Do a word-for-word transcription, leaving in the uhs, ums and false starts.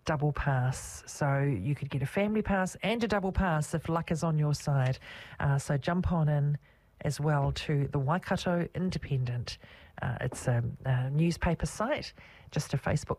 double pass. So you could get a family pass and a double pass if luck is on your side. Uh, so jump on in as well to the Waikato Independent. Uh, it's a, a newspaper site, just a Facebook